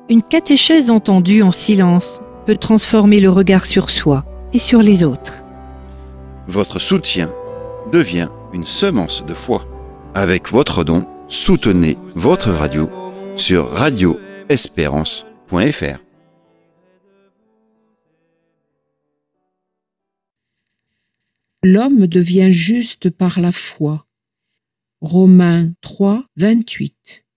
Une catéchèse entendue en silence peut transformer le regard sur soi et sur les autres. Votre soutien devient une semence de foi. Avec votre don, soutenez votre radio sur radioespérance.fr. L'homme devient juste par la foi. Romains 3, 28.